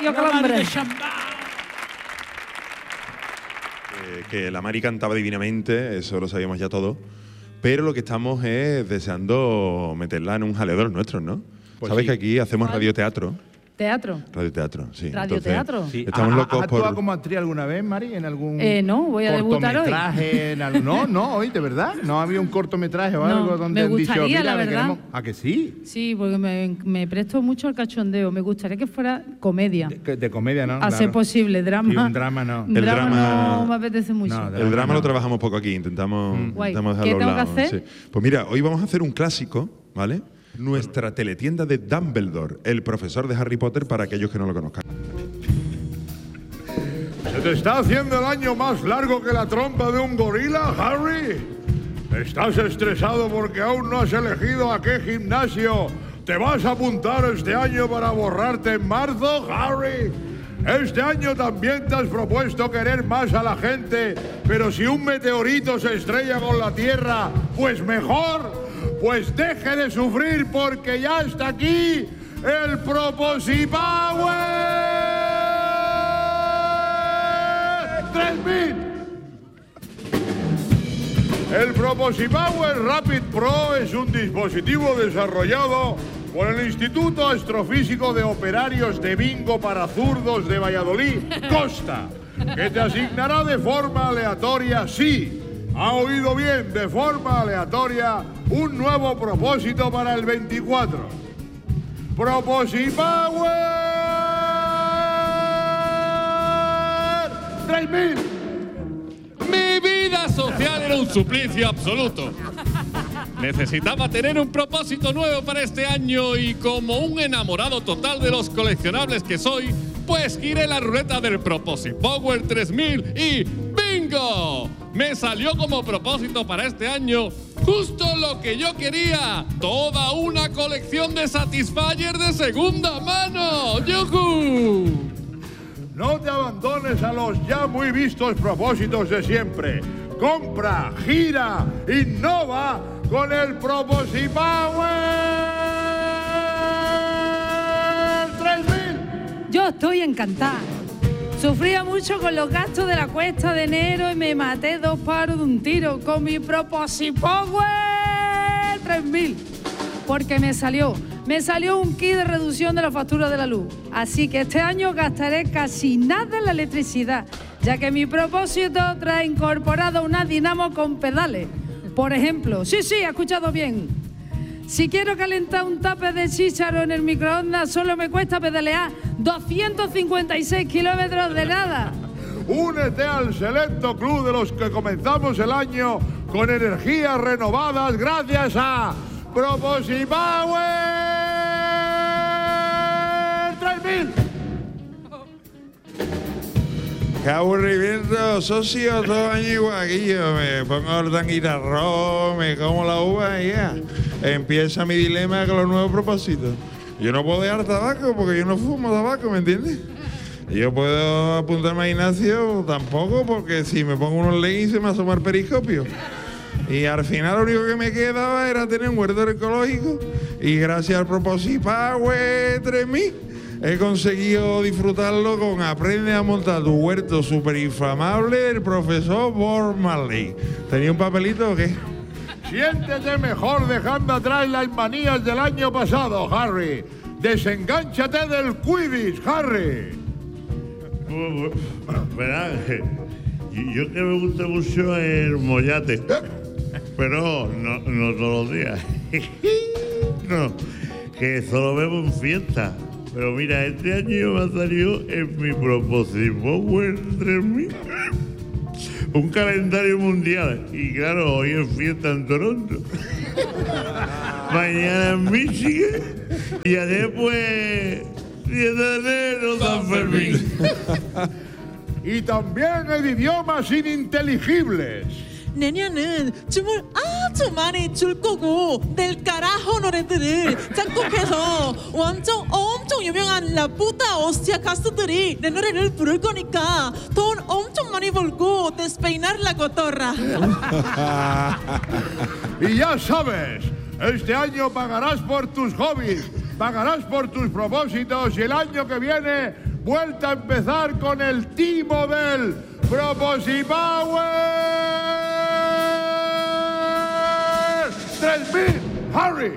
Tío Calambre. Que la Mari cantaba divinamente, eso lo sabíamos ya todo. Pero lo que estamos es deseando meterla en un jaleo de los nuestros, ¿no? Pues Sabes sí. que aquí hacemos radioteatro. ¿Teatro? Radioteatro, sí. ¿Radioteatro? Entonces, Sí. estamos locos ¿Has actuado por… como actriz alguna vez, Mari? ¿En algún No, voy a debutar hoy. cortometraje? No, hoy, ¿de verdad? ¿No había un cortometraje o No, algo donde me han dicho, gustaría, mira, la le verdad. queremos? ¿A que sí? Sí, porque me presto mucho al cachondeo. Me gustaría que fuera comedia. De comedia, ¿no? A ser posible, drama. Y un drama no. El drama no me apetece mucho. No, El drama no. lo trabajamos poco aquí, intentamos Guay. dejarlo ¿Qué a un tengo que lado, hacer? sí. Pues mira, hoy vamos a hacer un clásico, ¿vale? Nuestra teletienda de Dumbledore, el profesor de Harry Potter, para aquellos que no lo conozcan. ¿Se te está haciendo el año más largo que la trompa de un gorila, Harry? ¿Estás estresado porque aún no has elegido a qué gimnasio te vas a apuntar este año para borrarte en marzo, Harry? Este año también te has propuesto querer más a la gente, pero si un meteorito se estrella con la Tierra, pues mejor. Pues deje de sufrir porque ya está aquí el Proposipower 3000. El Proposipower Rapid Pro es un dispositivo desarrollado por el Instituto Astrofísico de Operarios de Bingo para Zurdos de Valladolid, Costa, que te asignará de forma aleatoria, sí, ha oído bien, de forma aleatoria, un nuevo propósito para el 24. Proposipower 3000. Mi vida social era un suplicio absoluto. Necesitaba tener un propósito nuevo para este año y como un enamorado total de los coleccionables que soy, pues giré la ruleta del Proposipower 3000 y ¡bingo! Me salió como propósito para este año justo lo que yo quería. Toda una colección de Satisfyer de segunda mano. ¡Yujú! No te abandones a los ya muy vistos propósitos de siempre. Compra, gira, innova con el Proposipower 3000. Yo estoy encantada. Sufría mucho con los gastos de la cuesta de enero y me maté 2 paros de un tiro con mi Proposipower 3000. Porque me salió un kit de reducción de la factura de la luz. Así que este año gastaré casi nada en la electricidad, ya que mi propósito trae incorporado una dinamo con pedales. Por ejemplo, sí, ha escuchado bien. Si quiero calentar un tape de chícharo en el microondas, solo me cuesta pedalear 256 kilómetros de nada. Únete al selecto club de los que comenzamos el año con energías renovadas gracias a Proposipower 3000. ¡Qué aburrimiento, socio! Todo año igual aquí yo me pongo el tanguita arroz, me como la uva y ya. Empieza mi dilema con los nuevos propósitos. Yo no puedo dejar tabaco porque yo no fumo tabaco, ¿me entiendes? Yo puedo apuntarme a gimnasio tampoco porque si me pongo unos leggings se me asoma el periscopio. Y al final lo único que me quedaba era tener un huerto ecológico y gracias al Proposipower 3000 he conseguido disfrutarlo con Aprende a montar tu huerto super inflamable del profesor Bob Marley. ¿Tenía un papelito o qué? Siéntete mejor dejando atrás las manías del año pasado, Harry. Desengánchate del Quidditch, Harry. Verá, yo que me gusta mucho el mollate, pero no todos los días. No, que solo bebo en fiesta. Pero mira, este año me ha salido en mi Proposipower 3000 un calendario mundial. Y claro, hoy es fiesta en Toronto. Mañana en Michigan. Y ayer pues 10 de enero San Fermín. Y también el idiomas ininteligibles. 내년은 춤을 아주 많이 출 거고 del carajo 노래들을 작곡해서 엄청 유명한 라푸타 오스티아 가수들이 내 노래를 부를 거니까 돈 엄청 많이 벌고 despeinar la cotorra. Y ya sabes, este año pagarás por tus hobbies, pagarás por tus propósitos y el año que viene vuelta a empezar con el timo del Proposipower. 3000, Harry.